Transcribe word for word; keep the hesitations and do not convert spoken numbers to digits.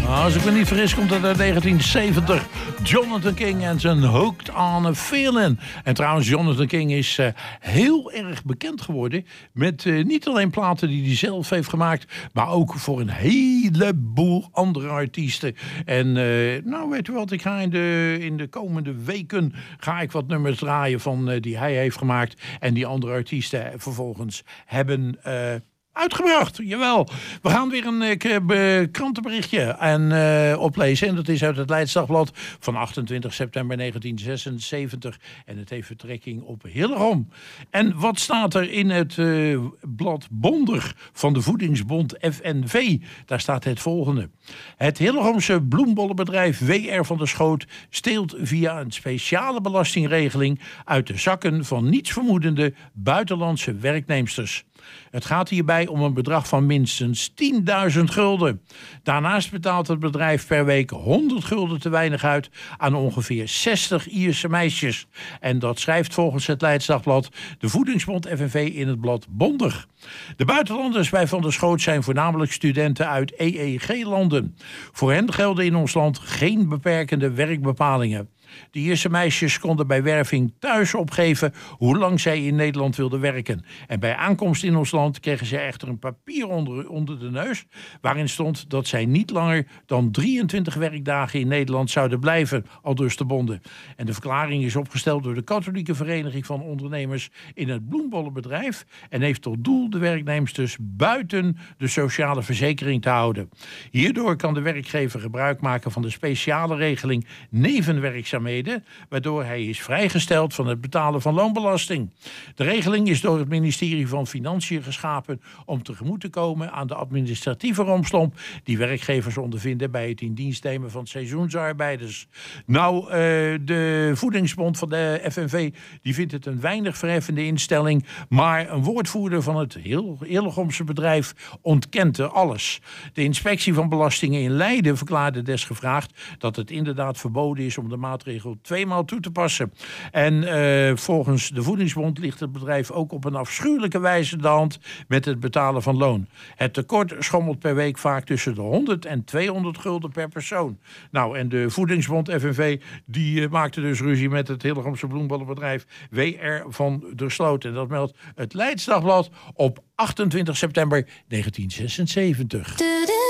Als ik me niet vergis komt het uit negentien zeventig. Jonathan King en zijn Hooked on a Feeling. En trouwens, Jonathan King is uh, heel erg bekend geworden met uh, niet alleen platen die hij zelf heeft gemaakt, maar ook voor een heleboel andere artiesten. En uh, nou, weet u wat, ik ga in de, in de komende weken ga ik wat nummers draaien van uh, die hij heeft gemaakt en die andere artiesten vervolgens hebben uh, uitgebracht. Jawel. We gaan weer een uh, krantenberichtje en, uh, oplezen. En dat is uit het Leids Dagblad van achtentwintig september negentien zesenzeventig. En het heeft betrekking op Hillegom. En wat staat er in het uh, blad Bonder van de Voedingsbond F N V? Daar staat het volgende. Het Hillegomse bloembollenbedrijf W R van der Schoot steelt via een speciale belastingregeling uit de zakken van nietsvermoedende buitenlandse werknemsters. Het gaat hierbij om een bedrag van minstens tienduizend gulden. Daarnaast betaalt het bedrijf per week honderd gulden te weinig uit aan ongeveer zestig Ierse meisjes. En dat schrijft volgens het Leids Dagblad de Voedingsbond F N V in het blad Bonder. De buitenlanders bij Van der Schoot zijn voornamelijk studenten uit E E G-landen. Voor hen gelden in ons land geen beperkende werkbepalingen. De Ierse meisjes konden bij werving thuis opgeven hoe lang zij in Nederland wilden werken. En bij aankomst in ons land kregen ze echter een papier onder, onder de neus waarin stond dat zij niet langer dan drieëntwintig werkdagen in Nederland zouden blijven, aldus de bonden. En de verklaring is opgesteld door de Katholieke Vereniging van Ondernemers in het bloembollenbedrijf en heeft tot doel de werknemers dus buiten de sociale verzekering te houden. Hierdoor kan de werkgever gebruik maken van de speciale regeling nevenwerkzaamheden, waardoor hij is vrijgesteld van het betalen van loonbelasting. De regeling is door het ministerie van Financiën geschapen om tegemoet te komen aan de administratieve rompslomp die werkgevers ondervinden bij het in dienst nemen van seizoensarbeiders. Nou, uh, de Voedingsbond van de F N V die vindt het een weinig verheffende instelling, maar een woordvoerder van het Hillegomse bedrijf ontkent er alles. De inspectie van belastingen in Leiden verklaarde desgevraagd dat het inderdaad verboden is om de maatregel tweemaal toe te passen. En uh, volgens de Voedingsbond ligt het bedrijf ook op een afschuwelijke wijze de hand met het betalen van loon. Het tekort schommelt per week vaak tussen de honderd en tweehonderd gulden per persoon. Nou, en de Voedingsbond F N V die uh, maakte dus ruzie met het Hillegomse bloembollenbedrijf W R van der Sloot. En dat meldt het Leids Dagblad op achtentwintig september negentien zesenzeventig.